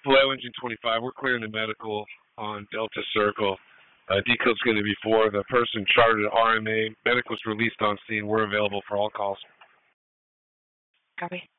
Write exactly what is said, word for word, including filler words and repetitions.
Hello, Engine twenty-five. We're clearing the medical on Delta Circle. Uh, D code's going to be four. The person charted R M A. Medical's released on scene. We're available for all calls. Copy.